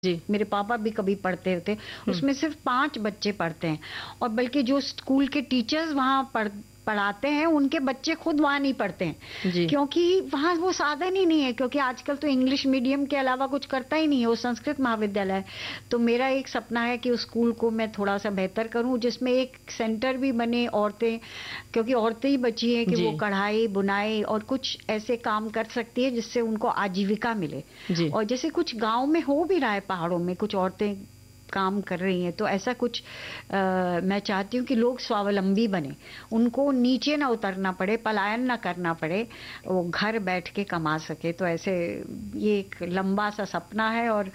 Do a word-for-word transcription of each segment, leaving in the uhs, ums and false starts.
जी। मेरे पापा भी कभी पढ़ते थे, उसमें सिर्फ पाँच बच्चे पढ़ते हैं और बल्कि जो स्कूल के टीचर्स वहाँ पढ़ पढ़ाते हैं, उनके बच्चे खुद वहाँ नहीं पढ़ते हैं, जी। क्योंकि वहाँ वो साधन ही नहीं है, क्योंकि आजकल तो इंग्लिश मीडियम के अलावा कुछ करता ही नहीं है, वो संस्कृत महाविद्यालय है। तो मेरा एक सपना है कि उस स्कूल को मैं थोड़ा सा बेहतर करूँ, जिसमें एक सेंटर भी बने, औरतें, क्योंकि औरतें ही बची हैं कि जी। वो कढ़ाई, बुनाई और कुछ ऐसे काम कर सकती है जिससे उनको आजीविका मिले। जी। और जैसे कुछ गाँव में हो भी रहा है, पहाड़ों में कुछ औरतें काम कर रही हैं, तो ऐसा कुछ आ, मैं चाहती हूँ कि लोग स्वावलंबी बने, उनको नीचे ना उतरना पड़े, पलायन ना करना पड़े, वो घर बैठ के कमा सके। तो ऐसे ये एक लंबा सा सपना है और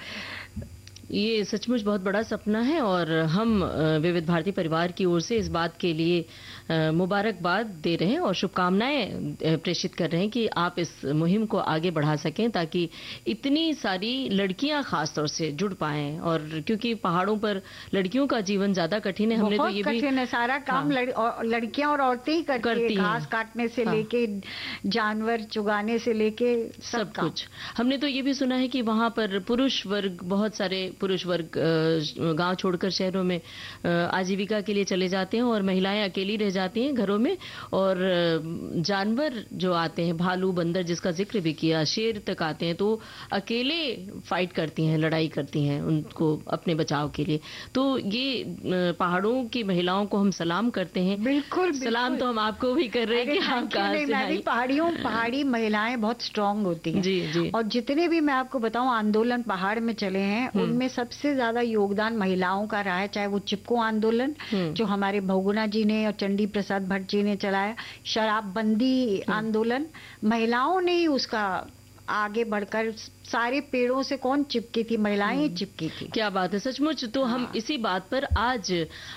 ये सचमुच बहुत बड़ा सपना है और हम विविध भारती परिवार की ओर से इस बात के लिए मुबारकबाद दे रहे हैं और शुभकामनाएं प्रेषित कर रहे हैं कि आप इस मुहिम को आगे बढ़ा सकें, ताकि इतनी सारी लड़कियां खास तौर से जुड़ पाएं। और क्योंकि पहाड़ों पर लड़कियों का जीवन ज्यादा कठिन है, हमने तो ये भी कठिन है, सारा काम हाँ, लड़, और लड़कियां और औरतें ही करती, करती है, घास काटने से हाँ, लेके जानवर चुगाने से लेके सब, सब कुछ। हमने तो ये भी सुना है कि वहां पर पुरुष वर्ग, बहुत सारे पुरुष वर्ग गांव छोड़कर शहरों में आजीविका के लिए चले जाते हैं और महिलाएं अकेली रह जाती हैं घरों में। और जानवर जो आते हैं, भालू, बंदर जिसका जिक्र भी किया, शेर तक आते हैं, तो अकेले फाइट करती हैं, लड़ाई करती हैं उनको अपने बचाव के लिए। तो ये पहाड़ों की महिलाओं को हम सलाम करते हैं। बिल्कुल, सलाम बिल्कुल। तो हम आपको भी कर रहे हैं कि आप कहाँ से आई। पहाड़ियों पहाड़ी महिलाएं बहुत स्ट्रांग होती हैं। जी जी। और जितने भी मैं आपको बताऊं आंदोलन पहाड़ में चले हैं, उनमें सबसे ज्यादा योगदान महिलाओं का रहा है, चाहे वो चिपको आंदोलन जो हमारे बहुगुणा जी ने और चंडी प्रसाद भट्ट जी ने चलाया, शराबबंदी आंदोलन, महिलाओं ने ही उसका आगे बढ़कर, सारे पेड़ों से कौन चिपकी थी, महिलाएं ही चिपकी थी। क्या बात है, सचमुच। तो हाँ। हम इसी बात पर आज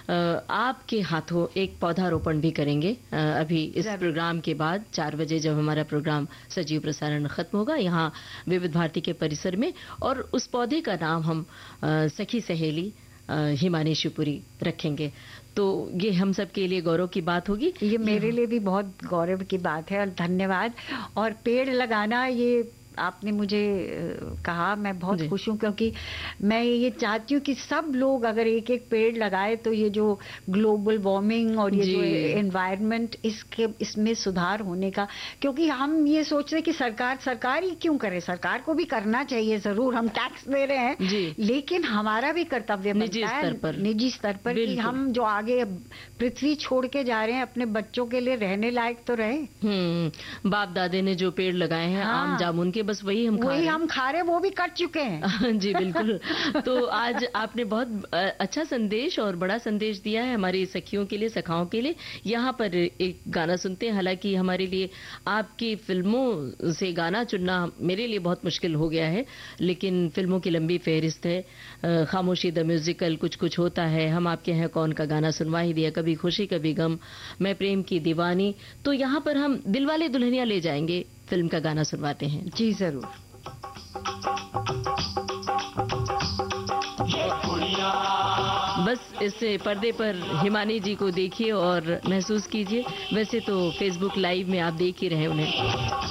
आपके हाथों एक पौधारोपण भी करेंगे अभी इस प्रोग्राम के बाद, चार बजे जब हमारा प्रोग्राम सजीव प्रसारण खत्म होगा यहाँ विविध भारती के परिसर में। और उस पौधे का नाम हम सखी सहेली हिमानी शिवपुरी रखेंगे। तो ये हम सब के लिए गौरव की बात होगी। ये मेरे लिए भी बहुत गौरव की बात है और धन्यवाद। और पेड़ लगाना, ये आपने मुझे कहा, मैं बहुत खुश हूँ, क्योंकि मैं ये चाहती हूँ कि सब लोग अगर एक एक पेड़ लगाए तो ये जो ग्लोबल वार्मिंग और ये जो एनवायरनमेंट, इसके इसमें सुधार होने का, क्योंकि हम ये सोच रहे कि सरकार सरकार ही क्यों करे, सरकार को भी करना चाहिए, जरूर हम टैक्स दे रहे हैं, लेकिन हमारा भी कर्तव्य बनता है निजी स्तर पर कि हम जो आगे पृथ्वी छोड़ के जा रहे हैं, अपने बच्चों के लिए रहने लायक तो रहे। हम्म बाप दादे ने जो पेड़ लगाए हैं, हाँ, आम जामुन के, बस वही हम खा वही हम खा रहे, वो भी कट चुके हैं। जी बिल्कुल। तो आज आपने बहुत अच्छा संदेश और बड़ा संदेश दिया है हमारी सखियों के लिए, सखाओं के लिए। यहाँ पर एक गाना सुनते हैं। हालांकि हमारे लिए आपकी फिल्मों से गाना चुनना मेरे लिए बहुत मुश्किल हो गया है, लेकिन फिल्मों की लंबी फहरिस्त है। खामोशी द म्यूजिकल, कुछ कुछ होता है, हम आपके हैं कौन का गाना सुनवा ही दिया, कभी खुशी कभी गम, मैं प्रेम की दीवानी। तो यहाँ पर हम दिलवाले दुल्हनिया ले जाएंगे फिल्म का गाना सुनवाते हैं। जी जरूर। बस इस पर्दे पर हिमानी जी को देखिए और महसूस कीजिए। वैसे तो फेसबुक लाइव में आप देख ही रहे उन्हें।